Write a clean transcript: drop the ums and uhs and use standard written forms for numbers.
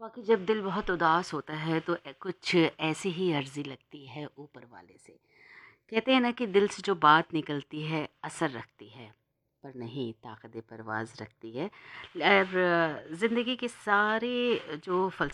बाकी जब दिल बहुत उदास होता है तो कुछ ऐसी ही अर्ज़ी लगती है ऊपर वाले से। कहते हैं ना कि दिल से जो बात निकलती है असर रखती है, पर नहीं ताकत परवाज़ रखती है। और ज़िंदगी के सारे जो